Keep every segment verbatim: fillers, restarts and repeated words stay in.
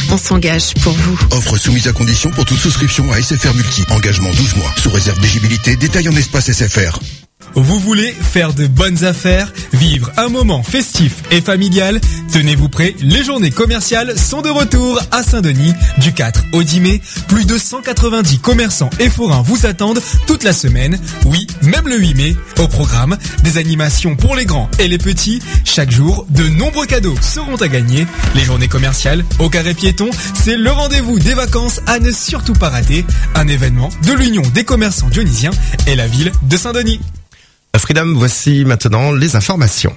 On s'engage pour vous. Offre soumise à condition pour toute souscription à S F R Multi. Engagement douze mois. Sous réserve d'éligibilité. Détail en espace S F R. Vous voulez faire de bonnes affaires, vivre un moment festif et familial? Tenez-vous prêts, les journées commerciales sont de retour à Saint-Denis du quatre au dix mai. Plus de cent quatre-vingt-dix commerçants et forains vous attendent toute la semaine. Oui, même le huit mai. Au programme, des animations pour les grands et les petits. Chaque jour, de nombreux cadeaux seront à gagner. Les journées commerciales au Carré Piéton, c'est le rendez-vous des vacances à ne surtout pas rater. Un événement de l'Union des commerçants dionysiens et la ville de Saint-Denis. Freedom, voici maintenant les informations.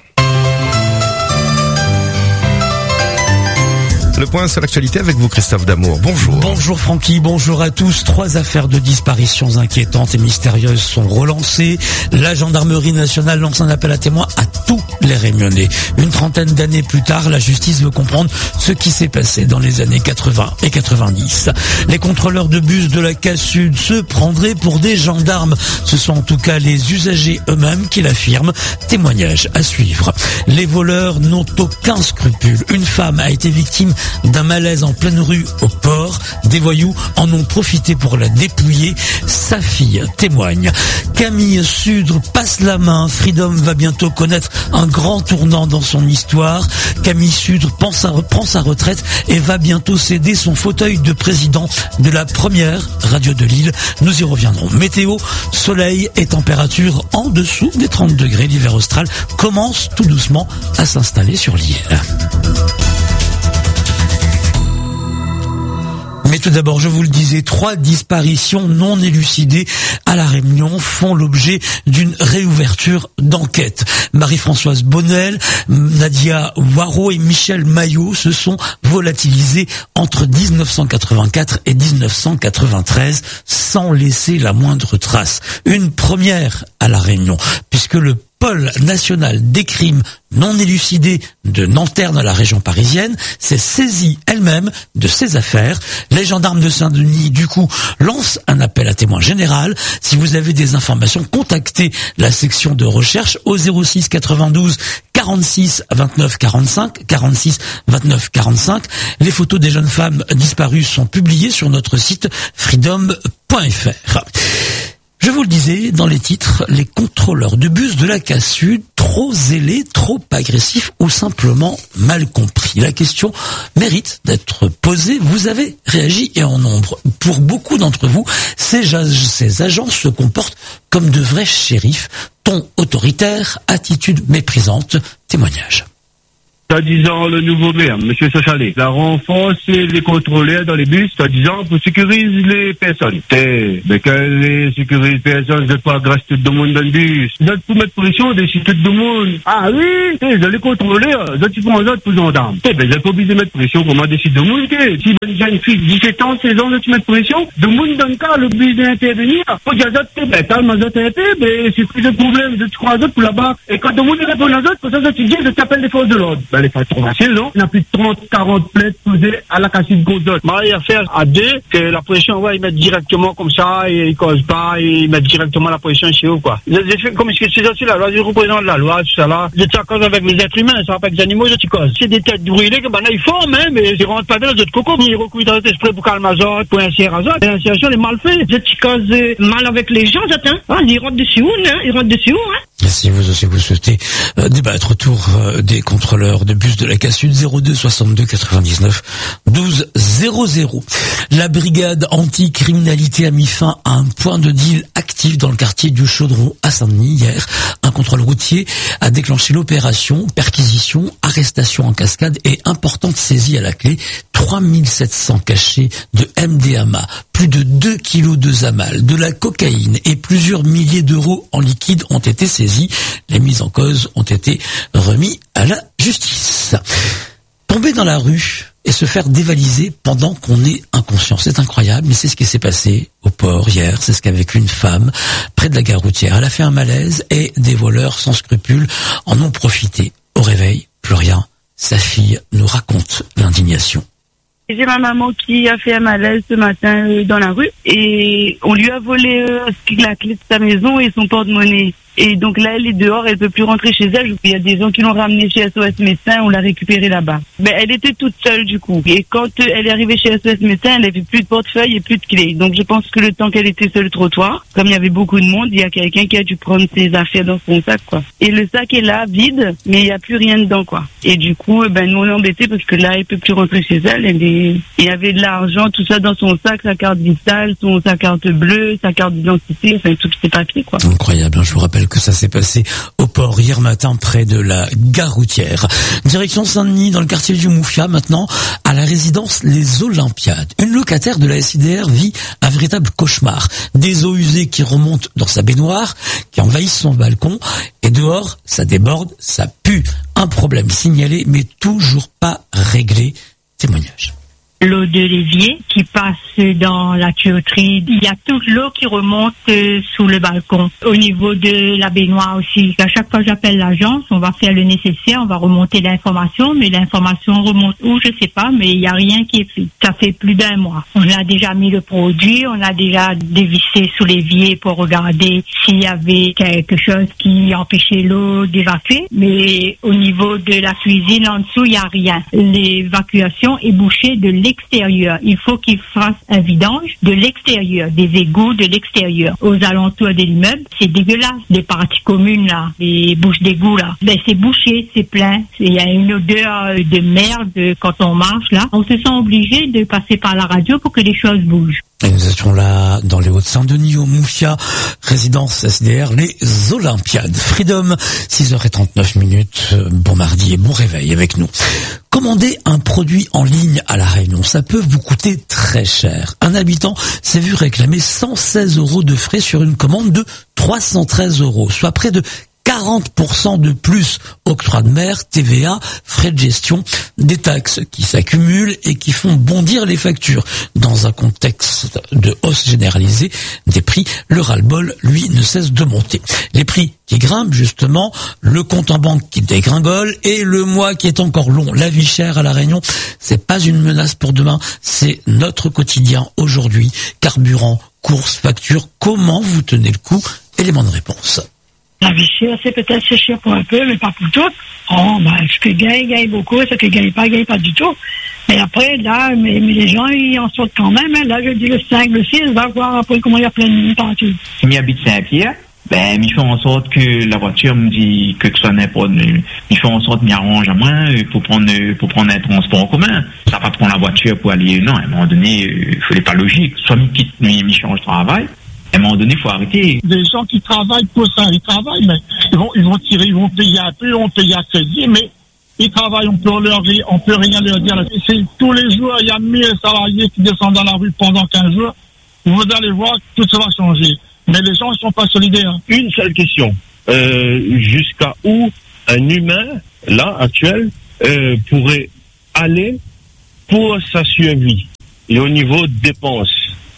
Le point sur l'actualité avec vous, Christophe Damour. Bonjour. Bonjour Francky, bonjour à tous. Trois affaires de disparitions inquiétantes et mystérieuses sont relancées. La gendarmerie nationale lance un appel à témoins à tous les Réunionnais. Une trentaine d'années plus tard, la justice veut comprendre ce qui s'est passé dans les années quatre-vingts et quatre-vingt-dix. Les contrôleurs de bus de la Casse-Sud se prendraient pour des gendarmes. Ce sont en tout cas les usagers eux-mêmes qui l'affirment. Témoignage à suivre. Les voleurs n'ont aucun scrupule. Une femme a été victime d'un malaise en pleine rue au port. Des voyous en ont profité pour la dépouiller. Sa fille témoigne. Camille Sudre passe la main. Freedom va bientôt connaître un grand tournant dans son histoire. Camille Sudre pense à, prend sa retraite et va bientôt céder son fauteuil de président de la première radio de l'île. Nous y reviendrons. Météo, soleil et température en dessous des trente degrés. L'hiver austral commence tout doucement à s'installer sur l'île. Mais tout d'abord, je vous le disais, trois disparitions non élucidées à La Réunion font l'objet d'une réouverture d'enquête. Marie-Françoise Bonnel, Nadia Waro et Michel Maillot se sont volatilisés entre dix-neuf cent quatre-vingt-quatre et dix-neuf cent quatre-vingt-treize sans laisser la moindre trace. Une première à La Réunion, puisque le pôle national des crimes non élucidés de Nanterre dans la région parisienne s'est saisi elle-même de ces affaires. Les gendarmes de Saint-Denis, du coup, lancent un appel à témoins général. Si vous avez des informations, contactez la section de recherche au zéro six quatre-vingt-douze quarante-six vingt-neuf quarante-cinq, quarante-six vingt-neuf quarante-cinq. Les photos des jeunes femmes disparues sont publiées sur notre site freedom point f r. Je vous le disais dans les titres, les contrôleurs de bus de la Casse-Sud, trop zélés, trop agressifs ou simplement mal compris. La question mérite d'être posée. Vous avez réagi et en nombre. Pour beaucoup d'entre vous, ces, ces agents se comportent comme de vrais shérifs. Ton autoritaire, attitude méprisante, témoignage. Soi-disant le nouveau maire, M. Sochalet, la renforce les contrôleurs dans les bus, soi-disant pour sécuriser les personnes. T'es, mais qu'elle les sécurise les personnes, vous n'êtes pas grâce tout le monde dans le bus. Vous êtes pour mettre pression dessus tout le monde. Ah oui, t'es, vous allez contrôler, vous êtes pour un autre pour gendarme. T'es, ben, vous n'êtes pas obligé de mettre pression, comment décider de monde, t'es. Si une jeune fille de dix-sept ans, seize ans, tu mets pression, de monde dans le cas, l'oblige d'intervenir. Faut dire aux autres, t'es, ben, calme, aux autres, t'es, ben, c'est plus de problème, je te crois aux autres pour là-bas. Et quand le monde répond aux autres, pour ça, tu dis, je t'appelle les forces de l'ordre. Ben, les forces facile, non? Il y a plus de trente, quarante plaintes posées à la Casse-Sud Gondol. Moi, il y a affaire à deux, que la pression, ouais, ils mettent directement comme ça, et ils causent pas, et ils mettent directement la pression chez eux, quoi. J'ai fait comme ce que c'est aussi la loi, je représente la loi, tout ça là. Je suis en cause avec les êtres humains, ça va pas avec les animaux, je suis cause. C'est des têtes brûlées, que ben là, ils font, même, mais ils rentrent pas dans les autres cocos, mais ils recouvrent dans l'esprit pour calmer azote, pour insérer azote. L'insertion est mal faite. Je suis cause mal avec les gens, j'attends. Ah, ils rentrent dessus, hein, ils rentrent dessus, hein. Si vous aussi vous souhaitez euh, débattre autour euh, des contrôleurs de bus de la Casse-Sud, zéro deux soixante-deux quatre-vingt-dix-neuf douze zéro zéro. La brigade anti-criminalité a mis fin à un point de deal actif dans le quartier du Chaudron à Saint-Denis hier. Un contrôle routier a déclenché l'opération, perquisition, arrestation en cascade et importante saisie à la clé. trois mille sept cents cachets de M D M A, plus de deux kilos de Zamal, de la cocaïne et plusieurs milliers d'euros en liquide ont été saisis. Les mises en cause ont été remis à la justice. Tomber dans la rue et se faire dévaliser pendant qu'on est inconscient, c'est incroyable, mais c'est ce qui s'est passé au port hier. C'est ce qu'a vécu une femme près de la gare routière. Elle a fait un malaise et des voleurs sans scrupules en ont profité. Au réveil, plus rien. Sa fille nous raconte l'indignation. J'ai ma maman qui a fait un malaise ce matin euh, dans la rue et on lui a volé euh, la clé de sa maison et son porte-monnaie. Et donc là, elle est dehors, elle peut plus rentrer chez elle. Il y a des gens qui l'ont ramenée chez S O S Médecins, on l'a récupérée là-bas. Mais elle était toute seule du coup. Et quand elle est arrivée chez S O S Médecins, elle avait plus de portefeuille et plus de clés. Donc je pense que le temps qu'elle était sur le trottoir, comme il y avait beaucoup de monde, il y a quelqu'un qui a dû prendre ses affaires dans son sac, quoi. Et le sac est là, vide, mais il n'y a plus rien dedans, quoi. Et du coup, ben nous on est embêtés parce que là, elle peut plus rentrer chez elle. Elle est... Il y avait de l'argent, tout ça dans son sac, sa carte vitale, son, sa carte bleue, sa carte d'identité, enfin tous ses papiers, quoi. Incroyable, je vous rappelle que ça s'est passé au port hier matin près de la gare routière. Direction Saint-Denis, dans le quartier du Moufia, maintenant, à la résidence Les Olympiades. Une locataire de la S I D R vit un véritable cauchemar. Des eaux usées qui remontent dans sa baignoire, qui envahissent son balcon, et dehors, ça déborde, ça pue. Un problème signalé, mais toujours pas réglé. Témoignage. L'eau de l'évier qui passe dans la tuyauterie. Il y a toute l'eau qui remonte euh, sous le balcon. Au niveau de la baignoire aussi. À chaque fois que j'appelle l'agence, on va faire le nécessaire, on va remonter l'information, mais l'information remonte où, je sais pas, mais il n'y a rien qui est fait. Ça fait plus d'un mois. On a déjà mis le produit, on a déjà dévissé sous l'évier pour regarder s'il y avait quelque chose qui empêchait l'eau d'évacuer, mais au niveau de la cuisine en dessous, il n'y a rien. L'évacuation est bouchée de l'extérieur. Extérieur. Il faut qu'ils fassent un vidange de l'extérieur, des égouts de l'extérieur. Aux alentours de l'immeuble, c'est dégueulasse. Les parties communes, là, les bouches d'égout, là, ben, c'est bouché, c'est plein. Il y a une odeur de merde quand on marche, là. On se sent obligé de passer par la radio pour que les choses bougent. Et nous étions là dans les Hauts-de-Saint-Denis, au Moufia, résidence S D R, les Olympiades. Freedom, six heures trente-neuf minutes, bon mardi et bon réveil avec nous. Commander un produit en ligne à La Réunion, ça peut vous coûter très cher. Un habitant s'est vu réclamer cent seize euros de frais sur une commande de trois cent treize euros, soit près de quarante pour cent de plus, octroi de mer, T V A, frais de gestion, des taxes qui s'accumulent et qui font bondir les factures. Dans un contexte de hausse généralisée des prix, le ras-le-bol, lui, ne cesse de monter. Les prix qui grimpent, justement, le compte en banque qui dégringole et le mois qui est encore long. La vie chère à La Réunion, c'est pas une menace pour demain, c'est notre quotidien aujourd'hui. Carburant, courses, factures, comment vous tenez le coup? Élément de réponse. La vie chère, c'est peut-être c'est cher pour un peu, mais pas pour tout. Oh, ben, ce que gagne, gagne beaucoup, ce que gagne pas, gagne pas du tout. Mais après, là, mais, mais les gens, ils en sortent quand même. Hein. Là, je dis le cinq, le six, va voir après comment il y a plein de monde partout. Si j'habite Saint-Pierre, ben, ils font en sorte que la voiture me dit que ce soit n'importe, ils font en sorte qu'ils m'arrangent à moi pour prendre, pour prendre un transport en commun. Ça va pas prendre la voiture pour aller, non, à un moment donné, il faut pas logique. Soit ils quittent, ils changent de travail. À un moment donné, il faut arrêter. Des gens qui travaillent pour ça, ils travaillent, mais ils vont, ils vont tirer, ils vont payer un peu, ils vont payer à crédit, mais ils travaillent, on peut leur, on peut rien leur dire. C'est, tous les jours, il y a mille salariés qui descendent dans la rue pendant quinze jours. Vous allez voir, tout ça va changer. Mais les gens ne sont pas solidaires. Une seule question. Euh, jusqu'à où un humain, là, actuel, euh, pourrait aller pour sa survie? Et au niveau de dépenses,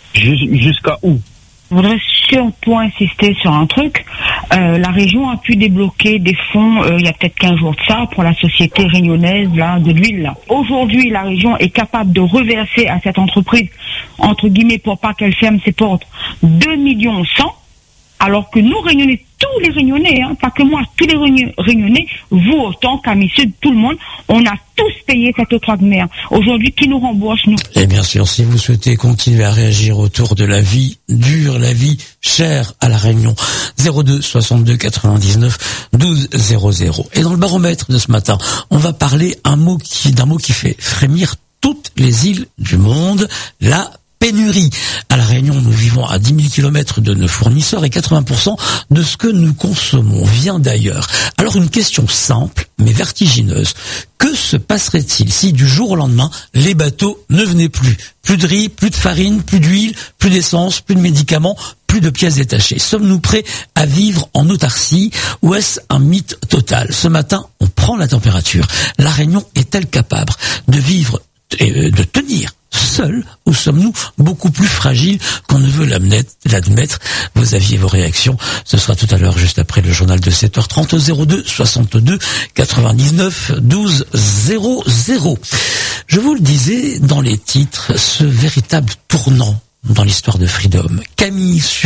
jusqu'à où? Je voudrais surtout insister sur un truc. Euh, la région a pu débloquer des fonds euh, il y a peut-être quinze jours de ça pour la société réunionnaise là, de l'huile. Là. Aujourd'hui, la région est capable de reverser à cette entreprise, entre guillemets, pour pas qu'elle ferme ses portes, deux millions cent, alors que nous, Réunionnais, tous les Réunionnais, hein, pas que moi, tous les Réunionnais, vous autant, Camille Sud, tout le monde, on a tous payé cette octroi de mer. Aujourd'hui, qui nous rembourse, nous? Et bien sûr, si vous souhaitez continuer à réagir autour de la vie dure, la vie chère à La Réunion, zéro deux soixante-deux quatre-vingt-dix-neuf douze zéro zéro. Et dans le baromètre de ce matin, on va parler un mot qui, d'un mot qui fait frémir toutes les îles du monde, la pénurie. À La Réunion, nous vivons à dix mille kilomètres de nos fournisseurs et quatre-vingts pour cent de ce que nous consommons vient d'ailleurs. Alors une question simple mais vertigineuse. Que se passerait-il si du jour au lendemain, les bateaux ne venaient plus? Plus de riz, plus de farine, plus d'huile, plus d'essence, plus de médicaments, plus de pièces détachées. Sommes-nous prêts à vivre en autarcie ou est-ce un mythe total? Ce matin, on prend la température. La Réunion est-elle capable de vivre et de tenir seul, ou sommes-nous beaucoup plus fragiles qu'on ne veut l'admettre? Vous aviez vos réactions. Ce sera tout à l'heure, juste après le journal de sept heures trente, au zéro deux soixante-deux quatre-vingt-dix-neuf douze zéro zéro. Je vous le disais dans les titres, ce véritable tournant dans l'histoire de Freedom. Camille Sud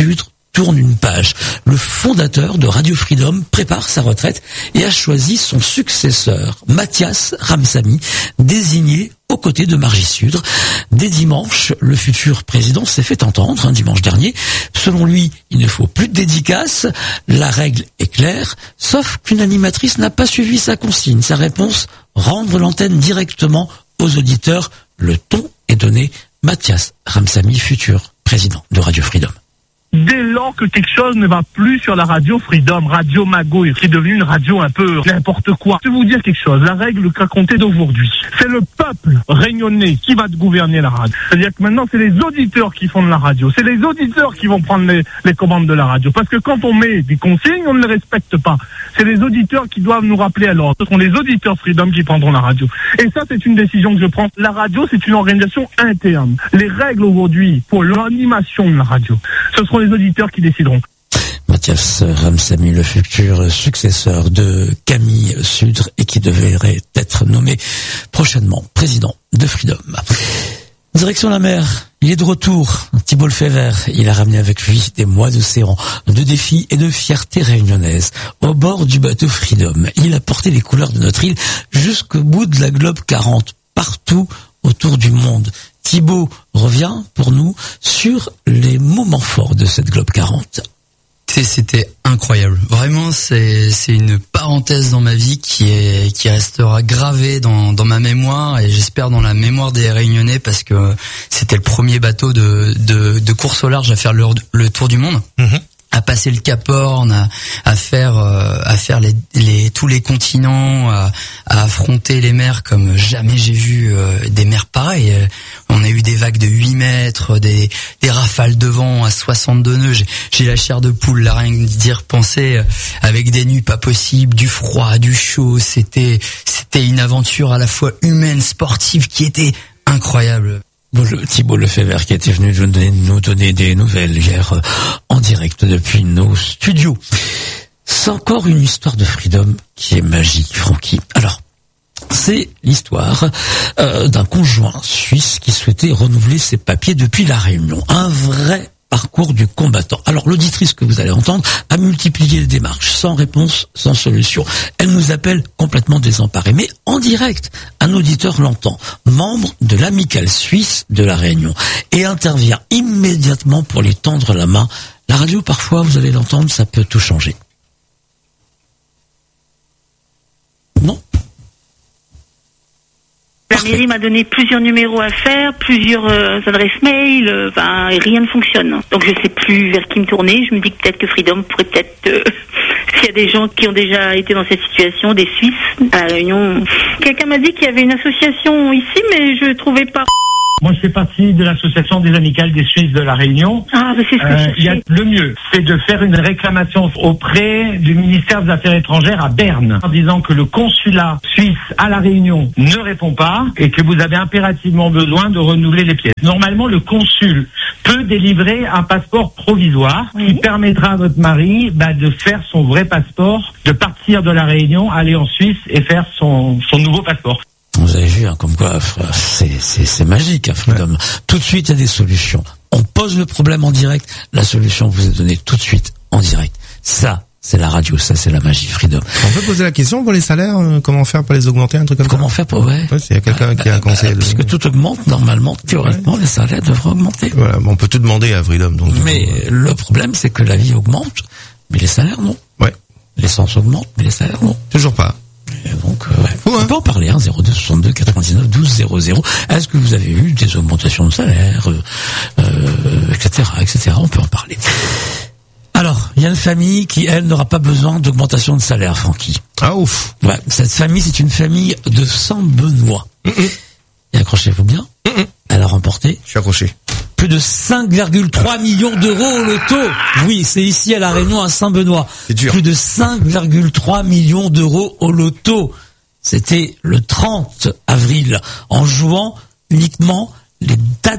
tourne une page. Le fondateur de Radio Freedom prépare sa retraite et a choisi son successeur, Mathias Ramsamy, désigné aux côtés de Margie Sudre. Dès dimanche, le futur président s'est fait entendre, un dimanche dernier. Selon lui, il ne faut plus de dédicaces. La règle est claire, sauf qu'une animatrice n'a pas suivi sa consigne. Sa réponse, rendre l'antenne directement aux auditeurs. Le ton est donné. Mathias Ramsamy, futur président de Radio Freedom. Dès lors que quelque chose ne va plus sur la radio Freedom, Radio Magouille, qui est devenue une radio un peu n'importe quoi. Je vais vous dire quelque chose, la règle qu'a compté d'aujourd'hui, c'est le peuple réunionnais qui va gouverner la radio. C'est-à-dire que maintenant, c'est les auditeurs qui font de la radio. C'est les auditeurs qui vont prendre les, les commandes de la radio. Parce que quand on met des consignes, on ne les respecte pas. C'est les auditeurs qui doivent nous rappeler à l'ordre. Ce sont les auditeurs Freedom qui prendront la radio. Et ça, c'est une décision que je prends. La radio, c'est une organisation interne. Les règles aujourd'hui pour l'animation de la radio, ce seront les auditeurs qui décideront. Mathias Ramsamy, le futur successeur de Camille Sudre et qui devrait être nommé prochainement président de Freedom. Direction la mer, il est de retour. Thibault Lefebvre, il a ramené avec lui des mois d'océan, de défis et de fierté réunionnaise. Au bord du bateau Freedom, il a porté les couleurs de notre île jusqu'au bout de la Globe quarante, partout autour du monde. Thibault revient pour nous sur les moments forts de cette Globe quarante. C'était incroyable. Vraiment, c'est c'est une parenthèse dans ma vie qui est qui restera gravée dans dans ma mémoire et j'espère dans la mémoire des Réunionnais parce que c'était le premier bateau de de de course au large à faire le le tour du monde. Mmh. À passer le Cap Horn, à, à faire euh, à faire les, les tous les continents, à, à affronter les mers comme jamais j'ai vu euh, des mers pareilles. On a eu des vagues de huit mètres, des des rafales de vent à soixante-deux nœuds. J'ai, j'ai la chair de poule, là, rien que d'y repenser, avec des nuits pas possibles, du froid, du chaud. C'était c'était une aventure à la fois humaine, sportive, qui était incroyable. Bon, le, Thibault Lefebvre qui était venu nous donner, nous donner des nouvelles hier euh, en direct depuis nos studios. C'est encore une histoire de Freedom qui est magique, Francky. Alors, c'est l'histoire euh, d'un conjoint suisse qui souhaitait renouveler ses papiers depuis la Réunion. Un vrai parcours du combattant. Alors l'auditrice que vous allez entendre a multiplié les démarches, sans réponse, sans solution. Elle nous appelle complètement désemparée, mais en direct, un auditeur l'entend, membre de l'amicale suisse de la Réunion, et intervient immédiatement pour lui tendre la main. La radio, parfois, vous allez l'entendre, ça peut tout changer. Non ? La mairie m'a donné plusieurs numéros à faire, plusieurs euh, adresses mail, euh, enfin, et rien ne fonctionne. Donc je sais plus vers qui me tourner. Je me dis que peut-être que Freedom pourrait peut-être, euh, s'il y a des gens qui ont déjà été dans cette situation, des Suisses à la Réunion. Quelqu'un m'a dit qu'il y avait une association ici, mais je trouvais pas. Moi, je fais partie de l'association des amicales des Suisses de la Réunion. Ah, mais c'est ce que euh, je y a, Le mieux, c'est de faire une réclamation auprès du ministère des Affaires étrangères à Berne, en disant que le consulat suisse à la Réunion ne répond pas et que vous avez impérativement besoin de renouveler les pièces. Normalement, le consul peut délivrer un passeport provisoire oui. qui permettra à votre mari bah, de faire son vrai passeport, de partir de la Réunion, aller en Suisse et faire son, son nouveau passeport. Vous avez vu, hein, comme quoi, c'est, c'est, c'est magique, hein, Freedom. Ouais. Tout de suite, il y a des solutions. On pose le problème en direct, la solution vous est donnée tout de suite en direct. Ça, c'est la radio, ça, c'est la magie, Freedom. On peut poser la question pour les salaires, euh, comment faire pour les augmenter, un truc comme comment ça. faire pour, ouais. Ouais, s'il y a quelqu'un bah, qui a un conseil. Bah, puisque de... tout augmente, normalement, théoriquement, ouais. les salaires devraient augmenter. Voilà, on peut tout demander à Freedom, donc. Mais coup, ouais. le problème, c'est que la vie augmente, mais les salaires, non. Ouais. L'essence augmente, mais les salaires, non. Toujours pas. Et donc, euh, ouais. Fou, hein. On peut en parler, hein, zéro deux soixante-deux quatre-vingt-dix-neuf douze zéro zéro. Est-ce que vous avez eu des augmentations de salaire, euh, euh, et cetera, et cetera. On peut en parler. Alors, il y a une famille qui, elle, n'aura pas besoin d'augmentation de salaire, Francky. Ah ouf. Ouais, cette famille, c'est une famille de Saint-Benoît. Mm-mm. Et accrochez-vous bien. Mm-mm. Elle a remporté. Je suis accroché. Plus de cinq virgule trois millions d'euros au loto. Oui, c'est ici à La Réunion, à Saint-Benoît. C'est dur. Plus de cinq virgule trois millions d'euros au loto. C'était le trente avril, en jouant uniquement les dates de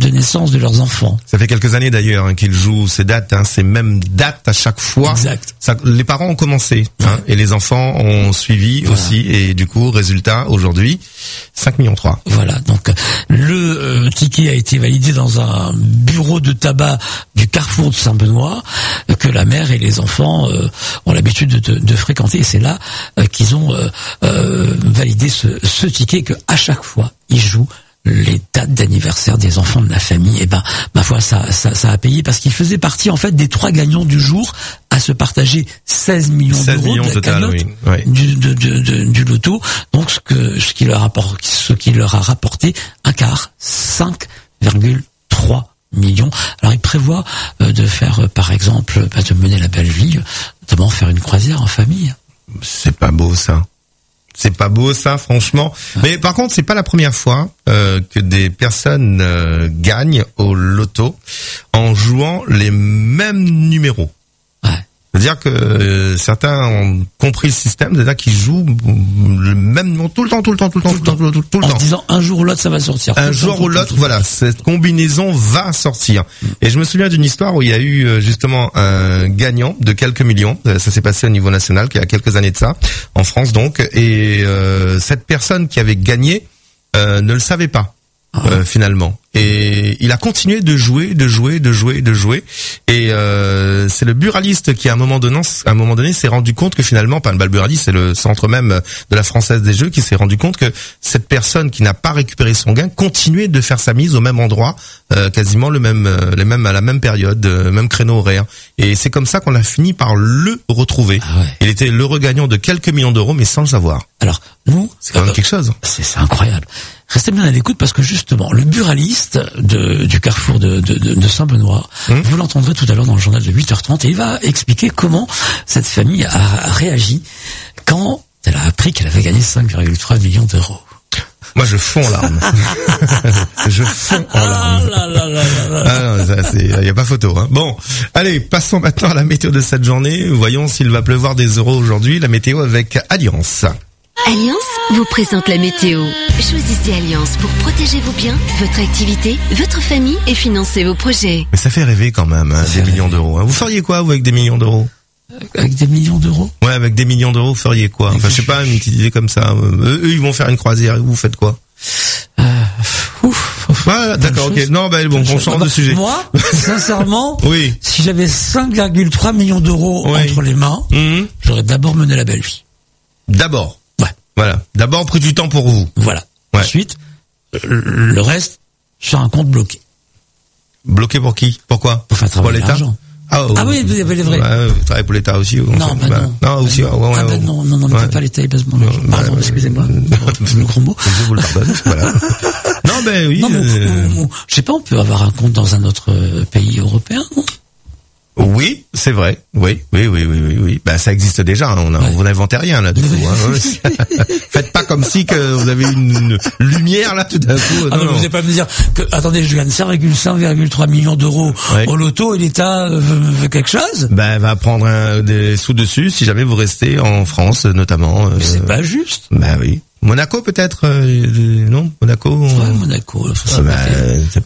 de naissance de leurs enfants. Ça fait quelques années d'ailleurs hein, qu'ils jouent ces dates, hein, ces mêmes dates à chaque fois. Exact. Ça, les parents ont commencé hein, et les enfants ont suivi voilà. aussi et du coup résultat aujourd'hui cinq millions trois. Voilà, donc le euh, ticket a été validé dans un bureau de tabac du Carrefour de Saint-Benoît euh, que la mère et les enfants euh, ont l'habitude de, de, de fréquenter et c'est là euh, qu'ils ont euh, euh, validé ce, ce ticket que à chaque fois ils jouent les dates d'anniversaire des enfants de la famille. Et ben, ma foi, ça, ça, ça a payé parce qu'il faisait partie en fait des trois gagnants du jour à se partager seize millions d'euros millions de la total, cagnotte oui. Oui. du, de, de, de, du loto. Donc ce que ce qui leur apporte, ce qui leur a rapporté un quart, cinq virgule trois millions. Alors il prévoit euh, de faire, euh, par exemple, bah, de mener la belle vie, notamment faire une croisière en famille. C'est pas beau ça. C'est pas beau ça, franchement. Ouais. Mais par contre, c'est pas la première fois euh, que des personnes euh, gagnent au loto en jouant les mêmes numéros. Ouais. C'est-à-dire que euh, certains ont compris le système, c'est-à-dire qu'ils jouent le même numéro tout le temps, tout le temps, tout le temps, tout le temps, tout le temps, tout le temps. En disant un jour ou l'autre, ça va sortir. Un jour ou l'autre, voilà, cette combinaison va sortir. Mm. Et je me souviens d'une histoire où il y a eu justement un gagnant de quelques millions. Ça s'est passé au niveau national, il y a quelques années de ça, en France donc. Et euh, cette personne qui avait gagné euh, ne le savait pas. Euh, finalement, et il a continué de jouer, de jouer, de jouer, de jouer, et euh, c'est le buraliste qui à un moment donné, à un moment donné, s'est rendu compte que finalement, pas le buraliste, c'est le centre même de la Française des Jeux qui s'est rendu compte que cette personne qui n'a pas récupéré son gain continuait de faire sa mise au même endroit, euh, quasiment le même, les mêmes à la même période, euh, même créneau horaire, et c'est comme ça qu'on a fini par le retrouver. Ah ouais. Il était l'heureux gagnant de quelques millions d'euros, mais sans le savoir. Alors nous, c'est quand même euh, quelque chose. C'est, c'est incroyable. Restez bien à l'écoute parce que justement, le buraliste de, du Carrefour de, de, de, de Saint-Benoît, hum. vous l'entendrez tout à l'heure dans le journal de huit heures trente et il va expliquer comment cette famille a réagi quand elle a appris qu'elle avait gagné cinq virgule trois millions d'euros. Moi, je fonds en larmes. je fonds en larmes. Ah, là, là, là, là. Ah non, ça, c'est, y a pas photo, hein. Bon. Allez, passons maintenant à la météo de cette journée. Voyons s'il va pleuvoir des euros aujourd'hui. La météo avec Alliance. Alliance vous présente la météo. Choisissez Alliance pour protéger vos biens, votre activité, votre famille et financer vos projets. Mais ça fait rêver quand même, hein, des millions d'euros. Hein. Vous feriez quoi, vous, avec des millions d'euros? Avec des millions d'euros? Ouais, avec des millions d'euros, vous feriez quoi? Enfin, je sais pas, une petite idée comme ça. Eux, eux ils vont faire une croisière. Vous faites quoi? euh, Ouf. Voilà, d'accord, ok. Non, bah bon, on change de sujet. Moi, sincèrement, oui. Si j'avais cinq virgule trois millions d'euros oui. entre les mains, mmh. j'aurais d'abord mené la belle vie. D'abord. Ouais. Voilà. D'abord pris du temps pour vous. Voilà. Ouais. Ensuite, le reste sur un compte bloqué. Bloqué pour qui? Pourquoi? Pour faire travailler l'argent. Ah, oh, ah oui, il y avait les vrais. Ouais, vous travaillez pour l'État aussi. Non, bah, bah non. Non, aussi. Bah, ouais, ah ouais, bah non, non, non, ouais. ne pas l'État, il baisse mon argent. Pardon, bah, excusez-moi. Le gros mot. Je vous le pardonne, voilà. Non, ben oui. Non, mais euh... on, on, je sais pas, on peut avoir un compte dans un autre pays européen, non? Oui, c'est vrai. Oui, oui, oui, oui, oui, oui. Ben, ça existe déjà. Hein. On a, ouais. Vous n'inventez rien, là, du coup. Hein. Faites pas comme si que vous avez une, une lumière, là, tout d'un coup. Ah non, non, vous n'allez pas me dire que, attendez, je gagne cinq virgule trois millions d'euros ouais. au loto et l'État veut, veut quelque chose? Ben, va prendre un, des sous dessus si jamais vous restez en France, notamment. Mais euh... c'est pas juste. Ben oui. Monaco peut-être euh, non Monaco on... ouais, Monaco ah, bah,